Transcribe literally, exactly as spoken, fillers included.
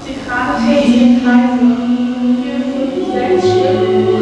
Die gerade vierzehn Kreise, vier, fünf, sechs Stück.